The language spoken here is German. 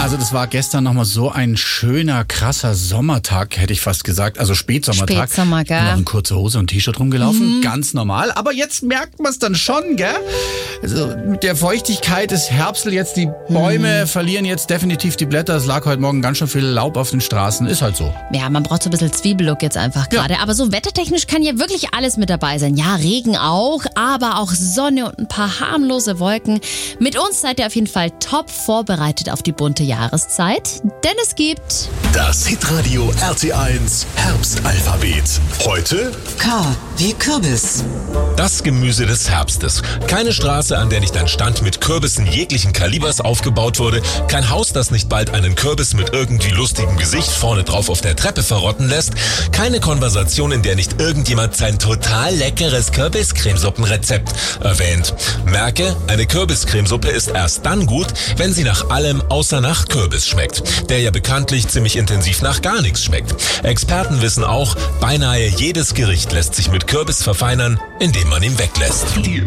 Also das war gestern nochmal so ein schöner, krasser Sommertag, hätte ich fast gesagt. Also Spätsommertag. Spätsommer, gell? Noch in kurzer Hose und T-Shirt rumgelaufen, ganz normal. Aber jetzt merkt man es dann schon, gell? Also mit der Feuchtigkeit ist Herbstl jetzt, die Bäume verlieren jetzt definitiv die Blätter. Es lag heute Morgen ganz schön viel Laub auf den Straßen. Ist halt so. Ja, man braucht so ein bisschen Zwiebellook jetzt einfach gerade. Ja. Aber so wettertechnisch kann ja wirklich alles mit dabei sein. Ja, Regen auch, aber auch Sonne und ein paar harmlose Wolken. Mit uns seid ihr auf jeden Fall top vorbereitet auf die bunte Jahreszeit, denn es gibt Das Hitradio RT1 Herbstalphabet. Heute K wie Kürbis. Das Gemüse des Herbstes. Keine Straße, an der nicht ein Stand mit Kürbissen jeglichen Kalibers aufgebaut wurde. Kein Haus, das nicht bald einen Kürbis mit irgendwie lustigem Gesicht vorne drauf auf der Treppe verrotten lässt. Keine Konversation, in der nicht irgendjemand sein total leckeres Kürbiscremesuppenrezept erwähnt. Merke, eine Kürbiscremesuppe ist erst dann gut, wenn sie nach allem außer nach Kürbis schmeckt, der ja bekanntlich ziemlich intensiv nach gar nichts schmeckt. Experten wissen auch, beinahe jedes Gericht lässt sich mit Kürbis verfeinern, indem man ihn weglässt.